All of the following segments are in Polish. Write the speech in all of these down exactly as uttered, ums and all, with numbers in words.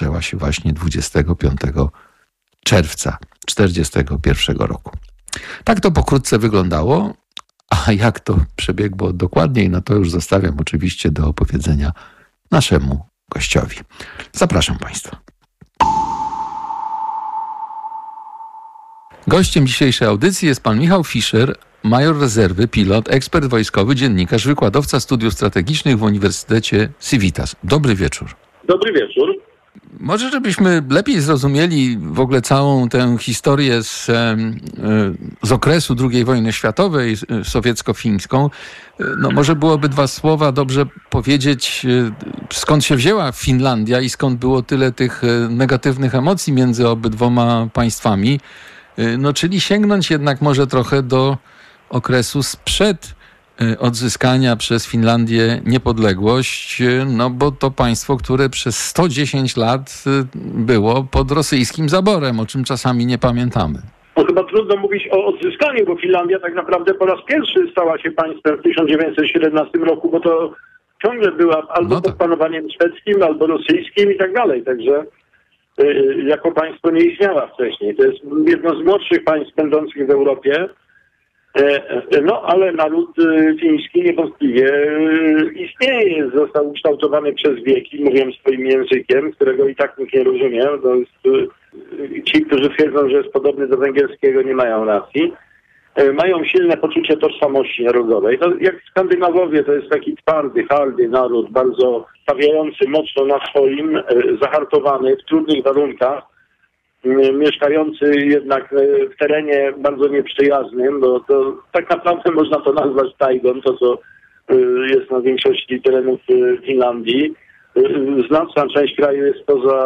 zaczęła się właśnie dwudziestego piątego czerwca czterdziestego pierwszego roku. Tak to pokrótce wyglądało, a jak to przebiegło dokładniej, no to już zostawiam oczywiście do opowiedzenia naszemu gościowi. Zapraszam Państwa. Gościem dzisiejszej audycji jest pan Michał Fischer, major rezerwy, pilot, ekspert wojskowy, dziennikarz, wykładowca studiów strategicznych w Uniwersytecie Civitas. Dobry wieczór. Dobry wieczór. Może żebyśmy lepiej zrozumieli w ogóle całą tę historię z, z okresu drugiej wojny światowej, sowiecko-fińską, no może byłoby dwa słowa dobrze powiedzieć, skąd się wzięła Finlandia i skąd było tyle tych negatywnych emocji między obydwoma państwami. No czyli sięgnąć jednak może trochę do okresu sprzed odzyskania przez Finlandię niepodległość, no bo to państwo, które przez sto dziesięć lat było pod rosyjskim zaborem, o czym czasami nie pamiętamy. No chyba trudno mówić o odzyskaniu, bo Finlandia tak naprawdę po raz pierwszy stała się państwem w tysiąc dziewięćset siedemnastym roku, bo to ciągle była albo no tak. pod panowaniem szwedzkim, albo rosyjskim i tak dalej, także y, jako państwo nie istniała wcześniej. To jest jedno z młodszych państw będących w Europie. No, ale naród fiński niewątpliwie istnieje, został ukształtowany przez wieki, mówiąc swoim językiem, którego i tak nikt nie rozumie. To jest, ci, którzy twierdzą, że jest podobny do węgierskiego, nie mają racji. Mają silne poczucie tożsamości narodowej. To jak Skandynawowie, to jest taki twardy, hardy naród, bardzo stawiający mocno na swoim, zahartowany w trudnych warunkach, mieszkający jednak w terenie bardzo nieprzyjaznym, bo to tak naprawdę można to nazwać tajgą, to co jest na większości terenów Finlandii. Znaczna część kraju jest poza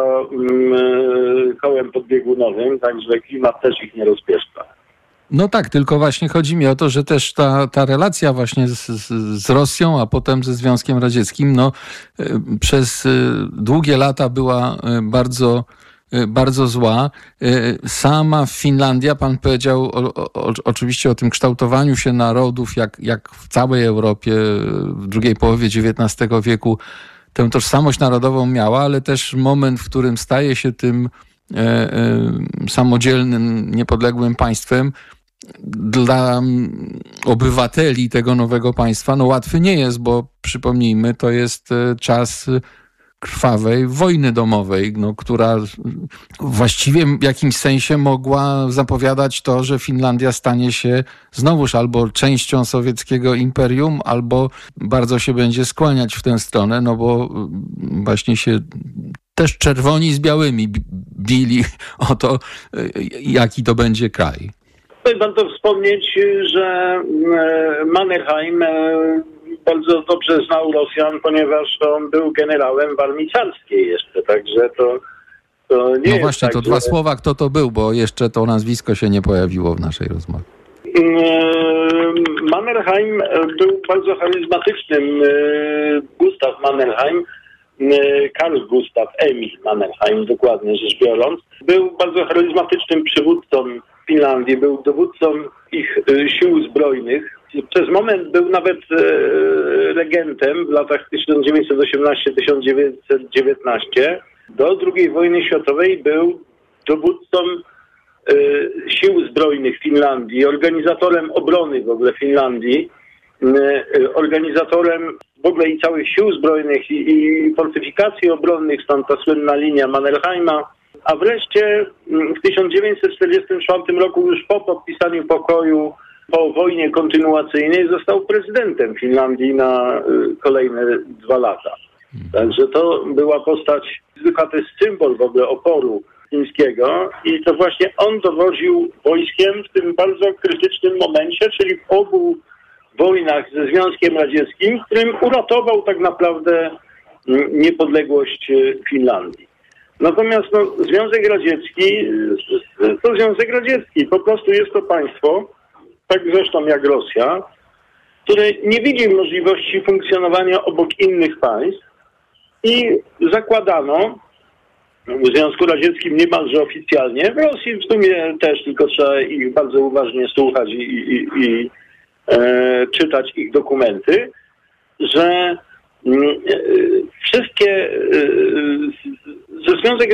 kołem podbiegunowym, także klimat też ich nie rozpieszcza. No tak, tylko właśnie chodzi mi o to, że też ta, ta relacja właśnie z, z, z Rosją, a potem ze Związkiem Radzieckim, no przez długie lata była bardzo bardzo zła. Sama Finlandia, pan powiedział o, o, oczywiście o tym kształtowaniu się narodów, jak, jak w całej Europie w drugiej połowie dziewiętnastego wieku tę tożsamość narodową miała, ale też moment, w którym staje się tym e, e, samodzielnym, niepodległym państwem, dla obywateli tego nowego państwa, no łatwy nie jest, bo przypomnijmy, to jest czas krwawej wojny domowej, no, która właściwie w jakimś sensie mogła zapowiadać to, że Finlandia stanie się znowuż albo częścią sowieckiego imperium, albo bardzo się będzie skłaniać w tę stronę, no bo właśnie się też czerwoni z białymi bili o to, jaki to będzie kraj. Warto wspomnieć, że Mannerheim bardzo dobrze znał Rosjan, ponieważ on był generałem w armii carskiej jeszcze, także to, to nie No jest właśnie, tak, to że... dwa słowa, kto to był, bo jeszcze to nazwisko się nie pojawiło w naszej rozmowie. Mannerheim był bardzo charyzmatycznym, Gustav Mannerheim, Karl Gustav Emil Mannerheim, dokładnie rzecz biorąc, był bardzo charyzmatycznym przywódcą Finlandii, był dowódcą ich sił zbrojnych. Przez moment był nawet e, regentem w latach tysiąc dziewięćset osiemnasty do tysiąc dziewięćset dziewiętnastego. Do drugiej wojny światowej był dowódcą e, sił zbrojnych Finlandii, organizatorem obrony w ogóle Finlandii, e, organizatorem w ogóle i całych sił zbrojnych i, i fortyfikacji obronnych, stąd ta słynna linia Mannerheima. A wreszcie w tysiąc dziewięćset czterdziestym czwartym roku, już po podpisaniu pokoju, po wojnie kontynuacyjnej, został prezydentem Finlandii na kolejne dwa lata. Także to była postać, to jest symbol w ogóle oporu fińskiego i to właśnie on dowodził wojskiem w tym bardzo krytycznym momencie, czyli w obu wojnach ze Związkiem Radzieckim, w którym uratował tak naprawdę niepodległość Finlandii. Natomiast no, Związek Radziecki to Związek Radziecki. Po prostu jest to państwo, tak zresztą jak Rosja, które nie widzi możliwości funkcjonowania obok innych państw i zakładano w Związku Radzieckim niemalże oficjalnie, w Rosji w sumie też, tylko trzeba ich bardzo uważnie słuchać i, i, i e, czytać ich dokumenty, że Wszystkie, że Związek